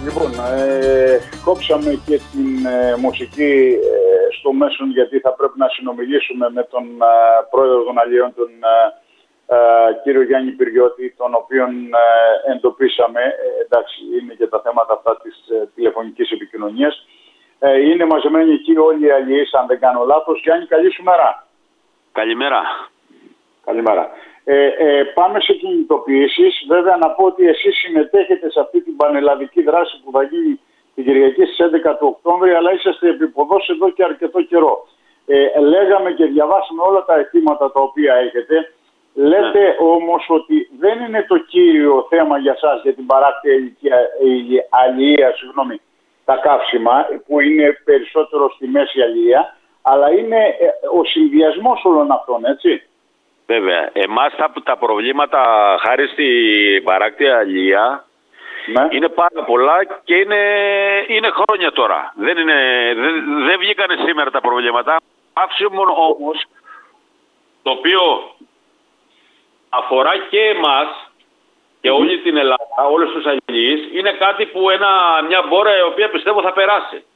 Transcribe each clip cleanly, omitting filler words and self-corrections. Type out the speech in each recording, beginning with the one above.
Λοιπόν, κόψαμε και την μουσική στο μέσον, γιατί θα πρέπει να συνομιλήσουμε με τον πρόεδρο των Αλλιέων, τον κύριο Γιάννη Πυριώτη, τον οποίον εντοπίσαμε. Εντάξει, είναι και τα θέματα αυτά της τηλεφωνικής επικοινωνίας. Είναι μαζεμένοι εκεί όλοι οι αλλιείς, αν δεν κάνω λάθος. Γιάννη, καλή σου μέρα. Καλημέρα. Καλημέρα. Πάμε σε κινητοποιήσεις. Βέβαια, να πω ότι εσείς συμμετέχετε σε αυτή την πανελλαδική δράση που θα γίνει την Κυριακή στις 11 του Οκτώβρη, αλλά είσαστε επίποδος εδώ και αρκετό καιρό. Λέγαμε και διαβάσαμε όλα τα αιτήματα τα οποία έχετε. Λέτε όμως ότι δεν είναι το κύριο θέμα για σας, για την παράκτια αλληλεία, τα καύσιμα, που είναι περισσότερο στη μέση αλληλεία, αλλά είναι ο συνδυασμός όλων αυτών, έτσι. Βέβαια. Εμάς τα προβλήματα, χάρη στην παράκτια αλληλεία, ναι, είναι πάρα πολλά και είναι χρόνια τώρα. Δεν βγήκανε σήμερα τα προβλήματα. Καύσιμο όμως, το οποίο αφορά και εμάς και όλη την Ελλάδα, όλους τους αλληλείς, είναι κάτι που μια μπόρα η οποία πιστεύω θα περάσει.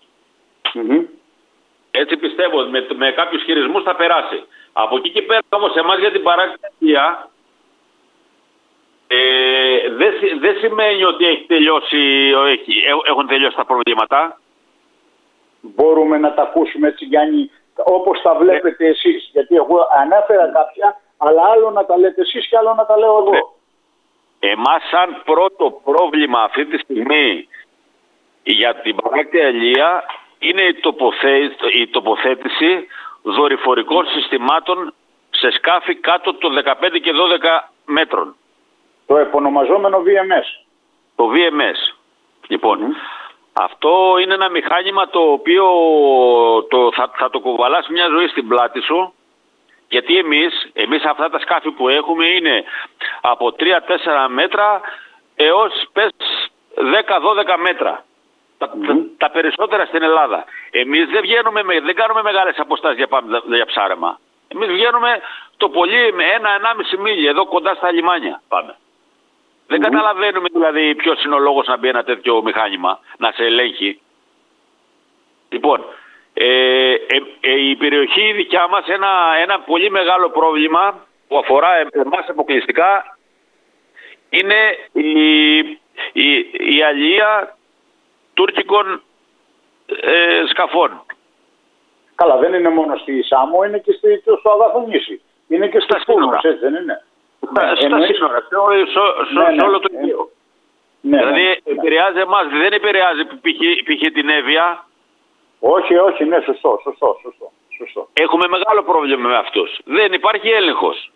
Έτσι πιστεύω, με κάποιους χειρισμούς θα περάσει. Από εκεί και πέρα όμως εμάς για την παράκτια αλληλεία δεν σημαίνει ότι έχουν τελειώσει τα προβλήματα. Μπορούμε να τα ακούσουμε έτσι, Γιάννη, όπως τα βλέπετε εσείς, γιατί εγώ ανέφερα κάποια, αλλά άλλο να τα λέτε εσείς και άλλο να τα λέω εγώ. Εμάς σαν πρώτο πρόβλημα αυτή τη στιγμή για την παράκτια αλληλεία είναι η τοποθέτηση δορυφορικών συστημάτων σε σκάφη κάτω των 15 και 12 μέτρων. Το επωνομαζόμενο VMS. Το VMS. Λοιπόν, αυτό είναι ένα μηχάνημα το οποίο θα το κουβαλάς μια ζωή στην πλάτη σου, γιατί εμείς αυτά τα σκάφη που έχουμε είναι από 3-4 μέτρα έως 10-12 μέτρα. Τα περισσότερα στην Ελλάδα. Εμείς δεν κάνουμε μεγάλες αποστάσεις για ψάρεμα. Εμείς βγαίνουμε το πολύ με 1-1,5 μίλια εδώ κοντά στα λιμάνια. Πάμε. Δεν καταλαβαίνουμε δηλαδή ποιος είναι ο λόγος να μπει ένα τέτοιο μηχάνημα, να σε ελέγχει. Λοιπόν, η περιοχή δικιά μας ένα πολύ μεγάλο πρόβλημα που αφορά εμάς αποκλειστικά είναι η αλληλεία τουρκικών σκαφών. Καλά, δεν είναι μόνο στη Σάμο, είναι και στο Αγαθονήσι. Είναι και στα σύνορα, έτσι δεν είναι? Στα σύνορα, σε όλο το Αιγαίο. Δηλαδή επηρεάζει εμάς, δεν επηρεάζει π.χ. την Εύβοια. Όχι, ναι, σωστό. Έχουμε μεγάλο πρόβλημα με αυτούς. Δεν υπάρχει έλεγχος.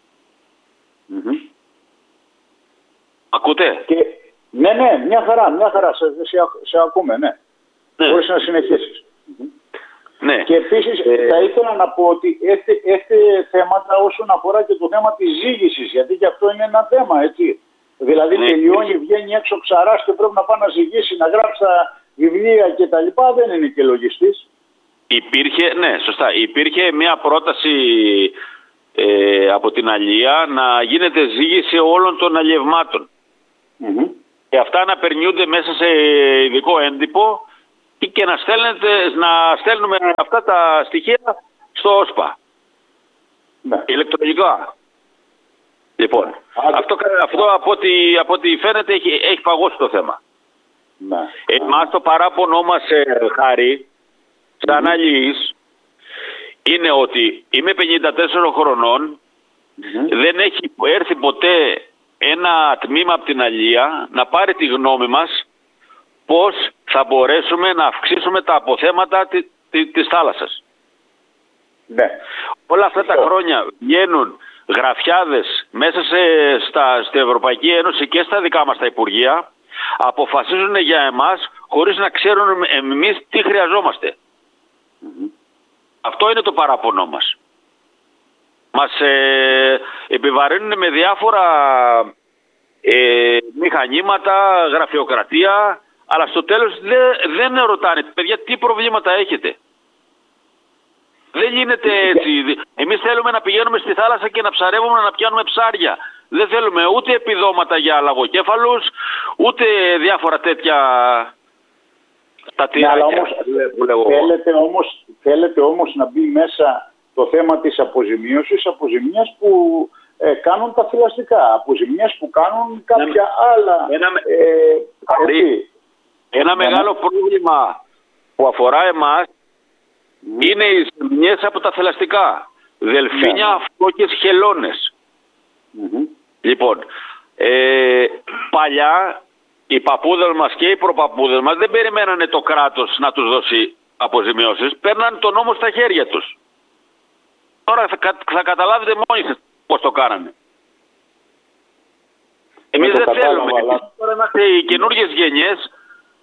Ακούτε? Ναι, μια χαρά, σε ακούμε, ναι. Μπορείς να συνεχίσεις. Ναι. Και επίσης θα ήθελα να πω ότι έχετε θέματα όσον αφορά και το θέμα της ζύγησης, γιατί και αυτό είναι ένα θέμα, έτσι. Δηλαδή τελειώνει, βγαίνει έξω ψαράς και πρέπει να πάει να ζυγίσει, να γράψει τα βιβλία κτλ. Δεν είναι και λογιστής. Υπήρχε μια πρόταση από την αλληλεία να γίνεται ζύγηση όλων των αλλιευμάτων. Και αυτά να περνιούνται μέσα σε ειδικό έντυπο και να στέλνουμε αυτά τα στοιχεία στο ΩΣΠΑ. Ηλεκτρονικά. Λοιπόν, αυτό από ό,τι φαίνεται έχει παγώσει το θέμα. Εμάς το παράπονο μας, Χάρη, σαν αλληλείς, είναι ότι είμαι 54 χρονών, δεν έχει έρθει ποτέ ένα τμήμα από την αλληλεία να πάρει τη γνώμη μας πώς θα μπορέσουμε να αυξήσουμε τα αποθέματα της θάλασσας. Όλα αυτά τα χρόνια βγαίνουν γραφιάδες μέσα στην Ευρωπαϊκή Ένωση και στα δικά μας τα Υπουργεία, αποφασίζουν για εμάς χωρίς να ξέρουν εμείς τι χρειαζόμαστε. Αυτό είναι το παράπονό μας. Μας επιβαρύνουν με διάφορα μηχανήματα, γραφειοκρατία, αλλά στο τέλος δεν ρωτάνε, παιδιά, τι προβλήματα έχετε. Δεν γίνεται έτσι. Εμείς θέλουμε να πηγαίνουμε στη θάλασσα και να ψαρεύουμε να πιάνουμε ψάρια. Δεν θέλουμε ούτε επιδόματα για λαγοκέφαλους, ούτε διάφορα τέτοια στατήρια. Θέλετε όμως να μπει μέσα το θέμα της αποζημίωσης, αποζημίας που κάνουν τα θηλαστικά, αποζημίας που κάνουν κάποια άλλα. Ένα μεγάλο πρόβλημα που αφορά εμάς είναι οι ζημιές από τα θηλαστικά. Δελφίνια, φώκες, χελώνες. Λοιπόν, παλιά οι παππούδες μας και οι προπαππούδες μας δεν περιμένανε το κράτος να τους δώσει αποζημιώσεις. Παίρναν τον νόμο στα χέρια τους. Τώρα θα καταλάβετε μόνοι σας πώς το κάνανε. Εμείς δεν θέλουμε. Τώρα είμαστε οι καινούργιες γενιές.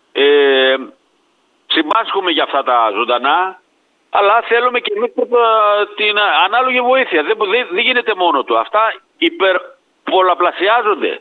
Συμπάσχουμε για αυτά τα ζωντανά, αλλά θέλουμε και εμείς την ανάλογη βοήθεια. Δεν γίνεται μόνο του. Αυτά υπερπολαπλασιάζονται.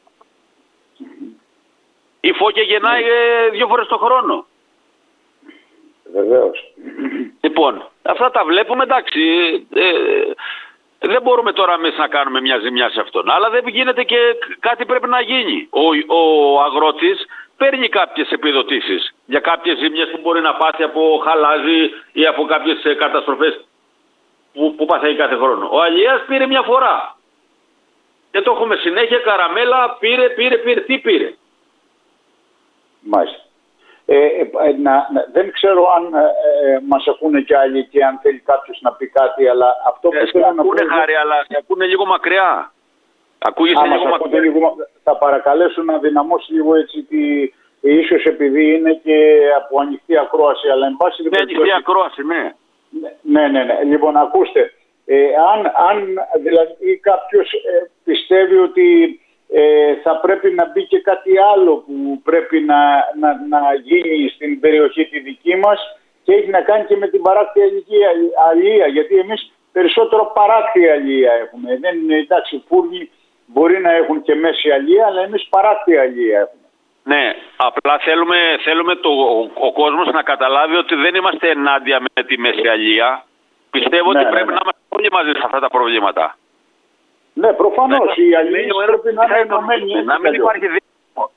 Η φώκια γεννάει 2 φορές το χρόνο. Βεβαίως. Λοιπόν, αυτά τα βλέπουμε, εντάξει. Δεν μπορούμε τώρα εμείς να κάνουμε μια ζημιά σε αυτόν. Αλλά δεν γίνεται και κάτι πρέπει να γίνει. Ο αγρότης παίρνει κάποιες επιδοτήσεις για κάποιες ζημιές που μπορεί να πάθει από χαλάζι ή από κάποιες καταστροφές που παθαίνει κάθε χρόνο. Ο αλλιέας πήρε μια φορά. Και το έχουμε συνέχεια, καραμέλα, πήρε. Τι πήρε? Μάλιστα. Δεν ξέρω αν μας ακούνε κι άλλοι και αν θέλει κάποιος να πει κάτι, αλλά αυτό που θέλω να πω... Χάρη, αλλά σε ακούνε λίγο μακριά. Ακούγεσαι λίγο μακριά. Θα παρακαλέσω να δυναμώσει λίγο έτσι ίσως επειδή είναι και από ανοιχτή ακρόαση, αλλά εν πάση περιπτώσει... Ανοιχτή ακρόαση, ναι. Ναι. Λοιπόν, ακούστε, αν δηλαδή κάποιος πιστεύει ότι θα πρέπει να μπει και κάτι άλλο που πρέπει να γίνει στην περιοχή τη δική μας και έχει να κάνει και με την παράκτια αλληλεία, γιατί εμείς περισσότερο παράκτια αλληλεία έχουμε. Δεν είναι, εντάξει, φούρνοι μπορεί να έχουν και μέση αλληλεία, αλλά εμείς παράκτια αλληλεία έχουμε. Ναι, απλά θέλουμε ο κόσμος να καταλάβει ότι δεν είμαστε ενάντια με τη μέση αλληλεία. Πιστεύω ότι πρέπει να είμαστε όλοι μαζί σε αυτά τα προβλήματα. Ναι, προφανώς οι αλληλείς πρέπει να είναι ενωμένοι. Να μην υπάρχει δίκαιο.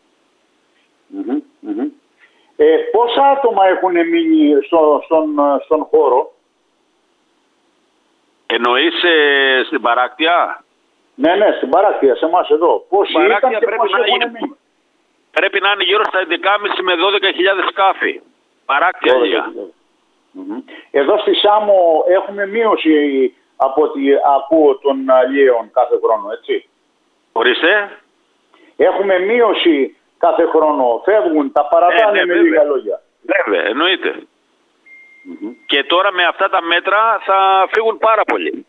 Πόσα άτομα έχουν μείνει στον χώρο? Εννοείς στην παράκτια? Ναι, στην παράκτια, σε εμάς εδώ. Πόσοι ήταν και πόσοι έχουν μείνει? Πρέπει να είναι γύρω στα 11.500 με 12.000 σκάφη. Παράκτια αλληλεία. Εδώ στη Σάμο έχουμε μείωση από ό,τι ακούω των αλλιέων κάθε χρόνο, έτσι. Ορίστε. Έχουμε μείωση κάθε χρόνο. Φεύγουν, τα παρατάνε με λίγα λόγια. Βέβαια, εννοείται. Και τώρα με αυτά τα μέτρα θα φύγουν πάρα πολλοί.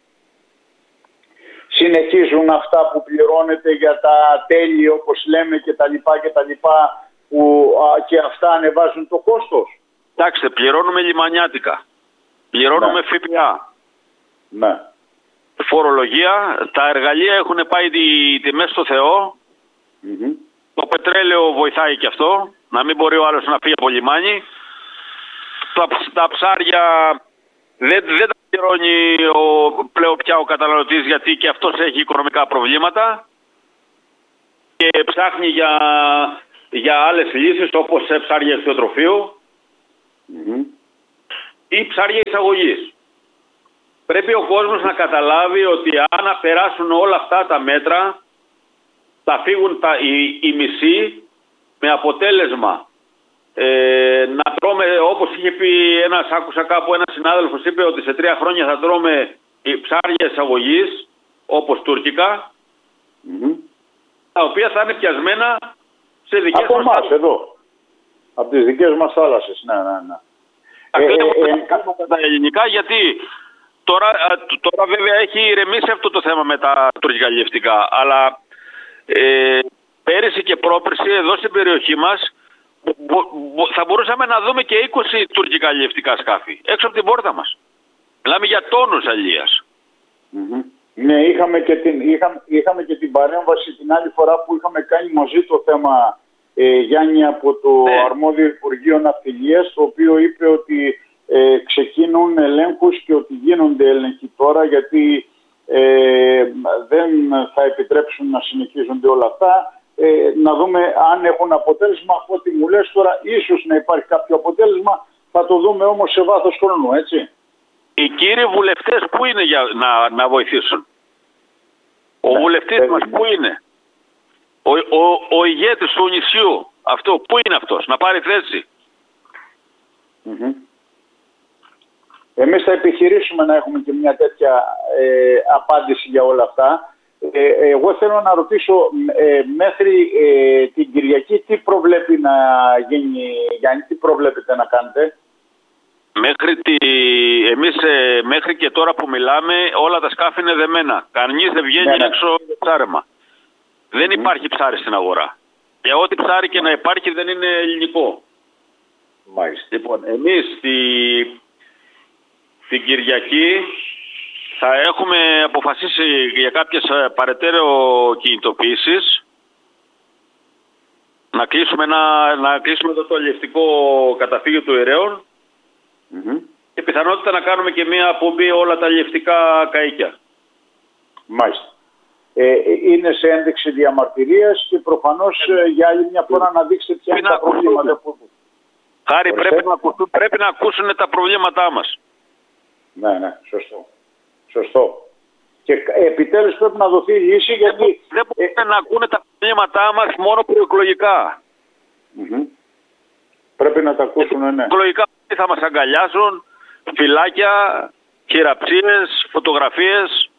Συνεχίζουν αυτά που πληρώνεται για τα τέλη, όπως λέμε, και τα λοιπά, που και αυτά ανεβάζουν το κόστος. Εντάξει, πληρώνουμε λιμανιάτικα. Πληρώνουμε ΦΠΑ. Ναι. Φορολογία, τα εργαλεία έχουν πάει τιμές στο Θεό. Το πετρέλαιο βοηθάει και αυτό, να μην μπορεί ο άλλος να φύγει από λιμάνι. Τα ψάρια δεν τα πληρώνει πλέον πια ο καταναλωτής, γιατί και αυτός έχει οικονομικά προβλήματα και ψάχνει για άλλες λύσεις, όπως ψάρια εστιοτροφείου ή ψάρια εισαγωγής. Πρέπει ο κόσμος να καταλάβει ότι αν περάσουν όλα αυτά τα μέτρα θα φύγουν οι μισοί, με αποτέλεσμα να τρώμε, όπως είχε πει άκουσα κάπου ένας συνάδελφος, είπε ότι σε 3 χρόνια θα τρώμε ψάρια εισαγωγής, όπως τουρκικά, τα οποία θα είναι πιασμένα σε δικές από μας θάλασσες. Εδώ, από τις δικές μας θάλασσες, ναι. Τα ελληνικά, γιατί τώρα βέβαια έχει ηρεμήσει αυτό το θέμα με τα τουρκικά αλλιευτικά, αλλά πέρυσι και πρόπερσι εδώ στην περιοχή μας θα μπορούσαμε να δούμε και 20 τουρκικά αλλιευτικά σκάφη έξω από την πόρτα μας. Μιλάμε για τόνους αλλιείας. Ναι, είχαμε και την παρέμβαση την άλλη φορά που είχαμε κάνει μαζί το θέμα, Γιάννη, από το αρμόδιο Υπουργείο Ναυτιλίας, το οποίο είπε ότι ξεκίνουν ελέγχους και ότι γίνονται έλεγχοι τώρα, γιατί δεν θα επιτρέψουν να συνεχίζονται όλα αυτά. Να δούμε αν έχουν αποτέλεσμα. Από ό,τι μου λες τώρα, ίσως να υπάρχει κάποιο αποτέλεσμα, θα το δούμε όμως σε βάθος χρόνου, έτσι. Οι κύριοι βουλευτές πού είναι για να βοηθήσουν? Ο βουλευτής μας πού είναι? Ο ηγέτης του νησιού, αυτό πού είναι αυτός, να πάρει θέση? Εμείς θα επιχειρήσουμε να έχουμε και μια τέτοια απάντηση για όλα αυτά. Εγώ θέλω να ρωτήσω, μέχρι την Κυριακή τι προβλέπει να γίνει, Γιάννη, τι προβλέπετε να κάνετε? Μέχρι και τώρα που μιλάμε όλα τα σκάφη είναι δεμένα. Κανείς δεν βγαίνει έξω ψάρεμα. Δεν υπάρχει ψάρι στην αγορά. Και ό,τι ψάρι και να υπάρχει δεν είναι ελληνικό. Μάλιστα. Λοιπόν, εμείς την Κυριακή θα έχουμε αποφασίσει για κάποιες παρετέρω κινητοποιήσεις να κλείσουμε το αλλιευτικό καταφύγιο του Ειρέων και πιθανότητα να κάνουμε και μία απομπή όλα τα αλλιευτικά καΐκια. Μάλιστα. Είναι σε ένδειξη διαμαρτυρίας και προφανώς για άλλη μια φορά να δείξετε ποια είναι τα προβλήματα που... Χάρη, πρέπει να ακούσουν τα προβλήματά μας. Ναι, σωστό. Και επιτέλους πρέπει να δοθεί λύση, γιατί... Δεν μπορούν να ακούνε τα προβλήματά μας μόνο προεκλογικά. Πρέπει να τα ακούσουν, ναι. Προεκλογικά θα μας αγκαλιάσουν, φυλάκια, χειραψίες, φωτογραφίες.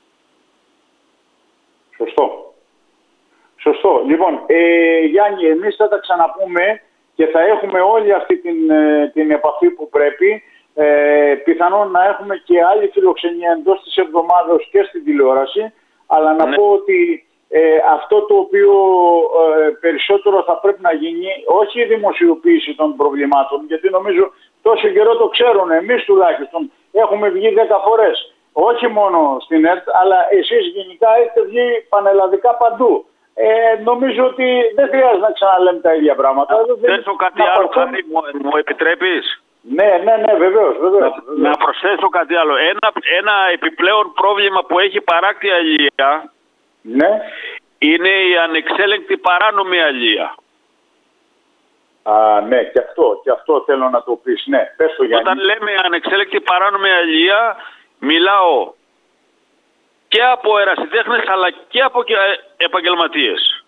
Σωστό. Λοιπόν, Γιάννη, εμείς θα τα ξαναπούμε και θα έχουμε όλη αυτή την επαφή που πρέπει. Πιθανόν να έχουμε και άλλη φιλοξενία εντός της εβδομάδας και στην τηλεόραση, αλλά να πω ότι αυτό το οποίο περισσότερο θα πρέπει να γίνει, όχι η δημοσιοποίηση των προβλημάτων, γιατί νομίζω τόσο καιρό το ξέρουν, εμείς τουλάχιστον έχουμε βγει 10 φορές, όχι μόνο στην ΕΡΤ, αλλά εσείς γενικά έχετε βγει πανελλαδικά παντού. Νομίζω ότι δεν χρειάζεται να ξαναλέμε τα ίδια πράγματα. Θέσω κάτι άλλο, Χάρη, μου επιτρέπεις? Ναι, βεβαίως. Να προσθέσω κάτι άλλο. Ένα επιπλέον πρόβλημα που έχει παράκτη αλία είναι η ανεξέλεγκτη παράνομη αλία. Ναι, και αυτό θέλω να το πεις. Ναι, πες το, Γιάννη. Όταν λέμε ανεξέλεγκτη παράνομη αλία, μιλάω και από ερασιτέχνες αλλά και από επαγγελματίες.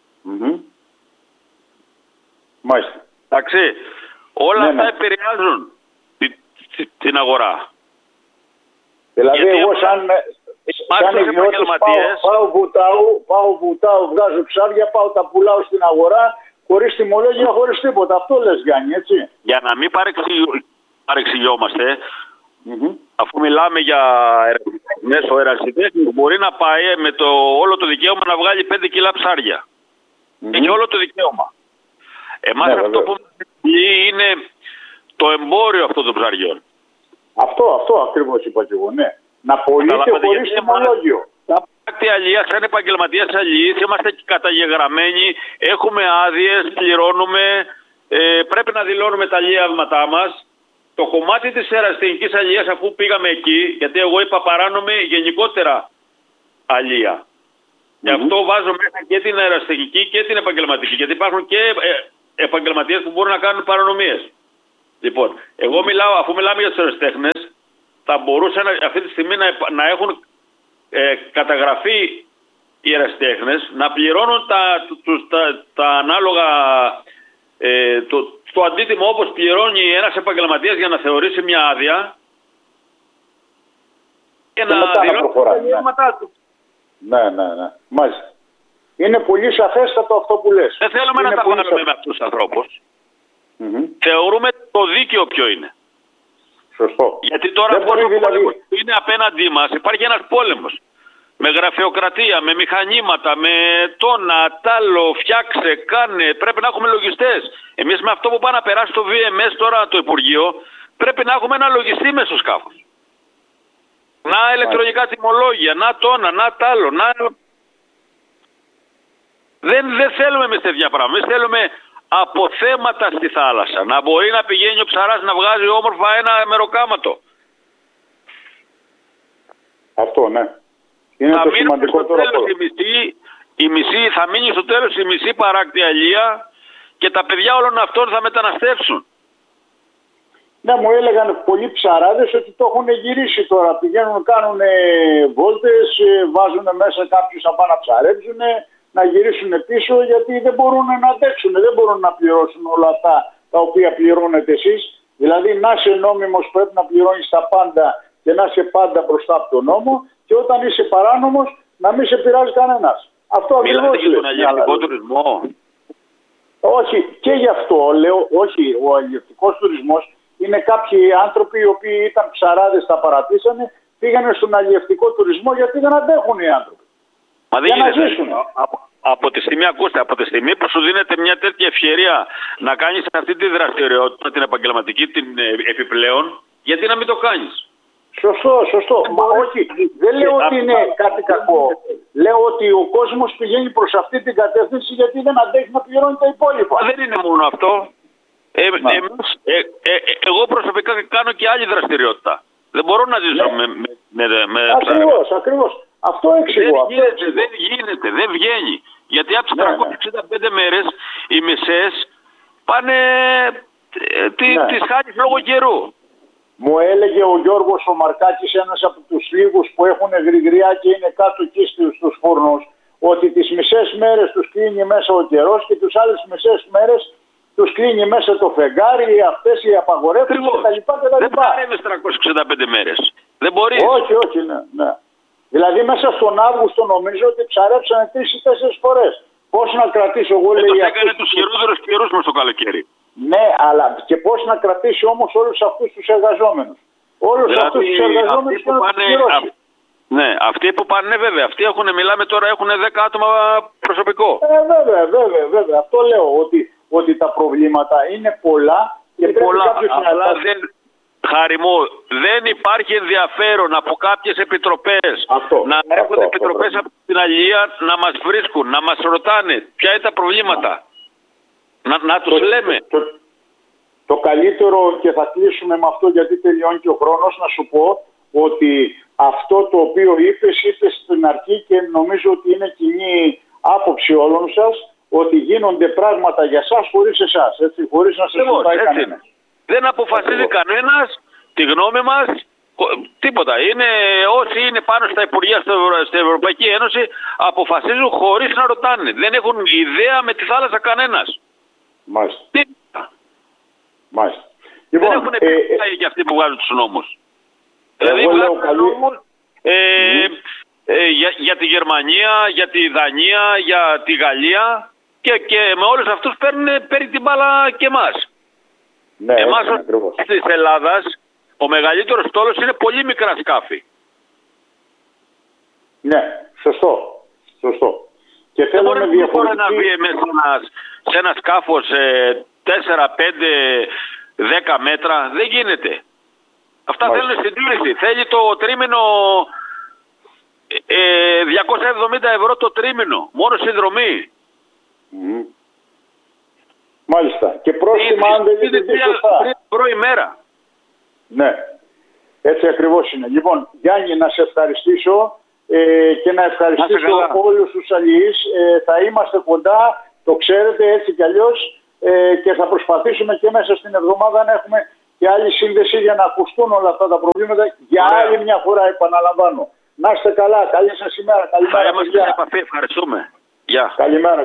Μάλιστα. Εντάξει. Όλα αυτά επηρεάζουν την αγορά. Δηλαδή εγώ σαν ιδιώτης πάω βουτάω, βγάζω ψάρια, πάω τα πουλάω στην αγορά χωρίς τιμολόγια, χωρίς τίποτα. Αυτό λες, Γιάννη, έτσι? Για να μην παρεξηγιόμαστε, αφού μιλάμε για μέσω ερασιτέχνης, μπορεί να πάει με όλο το δικαίωμα να βγάλει 5 κιλά ψάρια. Έχει όλο το δικαίωμα. Εμάς αυτό που είναι το εμπόριο αυτών των ψαριών. Αυτό ακριβώς είπα και εγώ, ναι. Να πωλείται χωρίς τιμολόγιο. Σαν αλληλεία, σαν επαγγελματίες αλληλείς, είμαστε καταγεγραμμένοι, έχουμε άδειες, πληρώνουμε, πρέπει να δηλώνουμε τα αλληλεύματά μας. Το κομμάτι της ερασιτεχνικής αλληλείας, αφού πήγαμε εκεί, γιατί εγώ είπα παράνομη γενικότερα αλληλεία. Γι' αυτό βάζω μέσα και την αεραστεχνική και την επαγγελματική. Γιατί υπάρχουν και επαγγελματίες που μπορούν να κάνουν παρανομίες. Λοιπόν, εγώ αφού μιλάμε για τους αεραστέχνες, θα μπορούσαν αυτή τη στιγμή να έχουν καταγραφεί οι αεραστέχνες, να πληρώνουν τα ανάλογα, το αντίτιμο όπως πληρώνει ένας επαγγελματίας για να θεωρήσει μια άδεια και να δηλώνει τα δικαιώματά του. Ναι. Μάλιστα. Είναι πολύ σαφέστατο αυτό που λες. Δεν θέλουμε να τα βάλουμε με αυτούς τους ανθρώπους. Θεωρούμε το δίκαιο ποιο είναι. Σωστό. Γιατί τώρα αυτό που είναι απέναντί μας, υπάρχει ένας πόλεμος. Με γραφειοκρατία, με μηχανήματα, με τόνα, τάλο, φτιάξε, κάνε. Πρέπει να έχουμε λογιστές. Εμείς με αυτό που πάει να περάσει το VMS τώρα το Υπουργείο, πρέπει να έχουμε ένα λογιστή μέσα στο σκάφος. Να ηλεκτρονικά τιμολόγια, να τόνα, να τάλο, να... Δεν θέλουμε εμείς τέτοια πράγματα. Εμείς θέλουμε αποθέματα στη θάλασσα. Να μπορεί να πηγαίνει ο ψαράς να βγάζει όμορφα ένα μεροκάματο. Αυτό, ναι. Είναι θα το σημαντικότερο. Θα μείνει στο τέλος η μισή παράκτη αλία και τα παιδιά όλων αυτών θα μεταναστεύσουν. Ναι, μου έλεγαν πολλοί ψαράδες ότι το έχουν γυρίσει τώρα. Πηγαίνουν, κάνουν βόλτες, βάζουν μέσα κάποιους να πάνε να ψαρέψουν, να γυρίσουν πίσω, γιατί δεν μπορούν να αντέξουν, δεν μπορούν να πληρώσουν όλα αυτά τα οποία πληρώνετε εσείς. Δηλαδή να είσαι νόμιμος πρέπει να πληρώνεις τα πάντα και να είσαι πάντα μπροστά από τον νόμο, και όταν είσαι παράνομος να μην σε πειράζει κανένας. Αυτό ακριβώς. Μιλάτε για τον αλλιευτικό τουρισμό. Όχι, και γι' αυτό λέω, όχι, ο αλλιευτικός τουρισμός είναι κάποιοι άνθρωποι οι οποίοι ήταν ψαράδες, τα παρατήσανε, πήγανε στον αλλιευτικό τουρισμό γιατί δεν αντέχουν οι άνθρωποι. Μα δεν γίνεται. Από τη στιγμή, ακούστε, από τη στιγμή που σου δίνεται μια τέτοια ευκαιρία να κάνεις αυτή τη δραστηριότητα, την επαγγελματική, την επιπλέον, γιατί να μην το κάνεις. Σωστό. Μα όχι, δεν λέω ότι είναι κάτι κακό. Λέω ότι ο κόσμος πηγαίνει προς αυτή την κατεύθυνση γιατί δεν αντέχει να πληρώνει τα υπόλοιπα. Δεν είναι μόνο αυτό. Εγώ προσωπικά κάνω και άλλη δραστηριότητα. Δεν μπορώ να ζήσω με Ακριβώς. Αυτό εξηγώ. Δεν βγαίνει. Γιατί από τις 365 μέρες οι μισές πάνε τις χάνεις λόγω καιρού. Μου έλεγε ο Γιώργος ο Μαρκάκης, ένας από τους λίγους που έχουν γρηγριά και είναι κάτω εκεί στους φούρνους, ότι τις μισές μέρες τους κλείνει μέσα ο καιρός και τις άλλες μισές μέρες τους κλείνει μέσα το φεγγάρι, αυτές οι απαγορεύσεις κτλ. Δεν παρέμβεις 365 μέρες. Δεν μπορείς. Όχι, ναι. Δηλαδή μέσα στον Αύγουστο νομίζω ότι ψαρέψανε 3 ή 4 φορές. Πώς να κρατήσω εγώ, λέει. Αυτό έκανε τους χειρότερους καιρούς μες το καλοκαίρι. Ναι, αλλά και πώς να κρατήσει όμως όλους αυτούς τους εργαζόμενους. Όλους αυτούς τους εργαζόμενους και να τους πληρώσει. Ναι, αυτοί που πάνε, βέβαια, αυτοί μιλάμε τώρα, έχουν 10 άτομα προσωπικό. Βέβαια. Αυτό λέω, ότι τα προβλήματα είναι πολλά και πρέπει κάποιος να αλλάζει. Χάρη μου, δεν υπάρχει ενδιαφέρον από κάποιες επιτροπές να έρχονται επιτροπές από την αλληλεία να μας βρίσκουν, να μας ρωτάνε ποια είναι τα προβλήματα. Να τους λέμε. Το καλύτερο, και θα κλείσουμε με αυτό γιατί τελειώνει και ο χρόνος, να σου πω ότι αυτό το οποίο είπες στην αρχή και νομίζω ότι είναι κοινή άποψη όλων σας, ότι γίνονται πράγματα για σας χωρίς εσάς, έτσι, χωρίς να σας ρωτάει κανένας. Δεν αποφασίζει κανένας τη γνώμη μας, τίποτα. Όσοι είναι πάνω στα Υπουργεία στην Ευρωπαϊκή Ένωση αποφασίζουν χωρίς να ρωτάνε. Δεν έχουν ιδέα με τη θάλασσα κανένας. Μάλιστα. Δεν έχουν επιλέξει για αυτοί που βγάζουν τους νόμους. Δηλαδή βγάζουν νόμους για τη Γερμανία, για τη Δανία, για τη Γαλλία και με όλους αυτούς παίρνει την μπάλα και εμάς. Ναι, εμάς της Ελλάδας ο μεγαλύτερος στόλος είναι πολύ μικρά σκάφη. Ναι, σωστό. Και θέλω να διαφορετική... να βγει μέσα σε ένα σκάφος 4, 5, 10 μέτρα. Δεν γίνεται. Αυτά θέλουν συντήρηση. Θέλει το τρίμηνο 270 ευρώ το τρίμηνο. Μόνο συνδρομή. Μάλιστα. Και πρόστιμα αν δεν είναι σωστά. ημέρα. Ναι. Έτσι ακριβώς είναι. Λοιπόν, Γιάννη, να σε ευχαριστήσω και να ευχαριστήσω όλους τους αλληλείς. Θα είμαστε κοντά, το ξέρετε, έτσι κι αλλιώς, και θα προσπαθήσουμε και μέσα στην εβδομάδα να έχουμε και άλλη σύνδεση για να ακουστούν όλα αυτά τα προβλήματα. Για άλλη μια φορά, επαναλαμβάνω. Να είστε καλά. Καλή σας ημέρα. Καλημέρα. Θα είμαστε σε επαφή. Ευχαριστούμε. Γεια. Καλημέρα.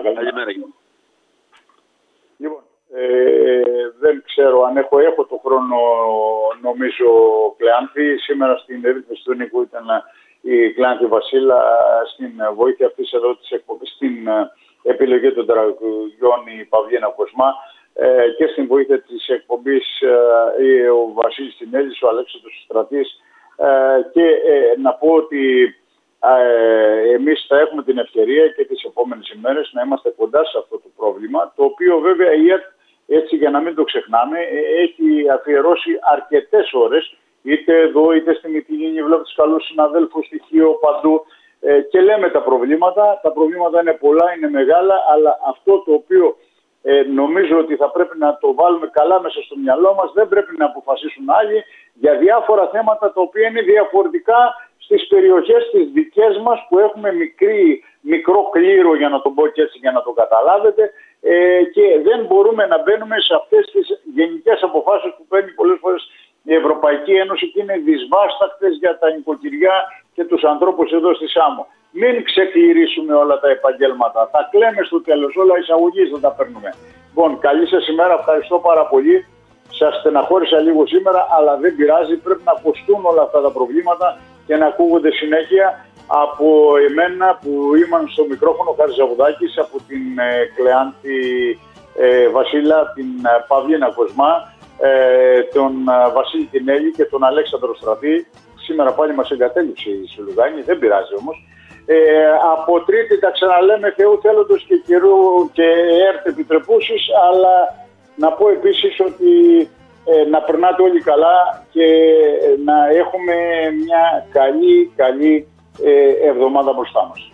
Λοιπόν, δεν ξέρω αν έχω το χρόνο, νομίζω, Κλεάνθη. Σήμερα στην ρύθμιση του Νίκου ήταν η Κλεάνθη Βασίλα, στην βοήθεια αυτής εδώ της εκπομπής, στην επιλογή των τραγουδιών η Παυλίνα Κοσμά, και στην βοήθεια της εκπομπής ο Βασίλης Τινέλης, ο Αλέξανδρος Στρατής, και να πω ότι εμείς θα έχουμε την ευκαιρία και τις επόμενες ημέρες να είμαστε κοντά σε αυτό το πρόβλημα, το οποίο βέβαια η ΕΡΤ, έτσι για να μην το ξεχνάμε, έχει αφιερώσει αρκετές ώρες, είτε εδώ είτε στη Μυτιλήνη, βλέπω τους καλούς συναδέλφους, στοιχείο παντού, και λέμε τα προβλήματα. Τα προβλήματα είναι πολλά, είναι μεγάλα, αλλά αυτό το οποίο νομίζω ότι θα πρέπει να το βάλουμε καλά μέσα στο μυαλό μας. Δεν πρέπει να αποφασίσουν άλλοι για διάφορα θέματα τα οποία είναι διαφορετικά στις περιοχές τις δικές μας που έχουμε μικρό κλήρο, για να το πω και έτσι για να το καταλάβετε, και δεν μπορούμε να μπαίνουμε σε αυτές τις γενικές αποφάσεις που παίρνει πολλές φορές η Ευρωπαϊκή Ένωση και είναι δυσβάστακτες για τα νοικοκυριά και τους ανθρώπους εδώ στη Σάμο. Μην ξεκληρίσουμε όλα τα επαγγέλματα. Τα κλαίμε στο τέλος, όλα εισαγωγής δεν τα παίρνουμε. Λοιπόν, καλή σας ημέρα, ευχαριστώ πάρα πολύ. Σας στεναχώρησα λίγο σήμερα, αλλά δεν πειράζει. Πρέπει να ακουστούν όλα αυτά τα προβλήματα και να ακούγονται συνέχεια από εμένα που ήμουν στο μικρόφωνο, Χάρης Ζαβουδάκης, από την Κλεάντη Βασίλα, την Παυλίνα Κοσμά, τον Βασίλη Κινέλη και τον Αλέξανδρο Στρατή. Σήμερα πάλι μας εγκατέλειψε η Σουλουγάνη, δεν πειράζει όμως. Από Τρίτη τα ξαναλέμε, Θεού θέλοντος και καιρού και έρθει επιτρεπούσεις, αλλά να πω επίσης ότι να περνάτε όλοι καλά και να έχουμε μια καλή εβδομάδα μπροστά μας.